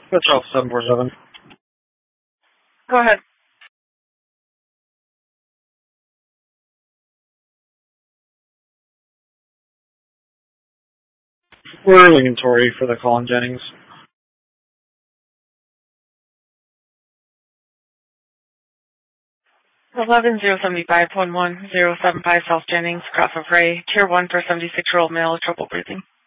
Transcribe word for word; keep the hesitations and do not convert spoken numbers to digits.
That's Alpha seven four seven. Go ahead. We're inventory for the Colin Jennings. Eleven zero seventy five one one zero seven five South Jennings, Cross of Ray, Tier one for seventy six year old male with trouble breathing.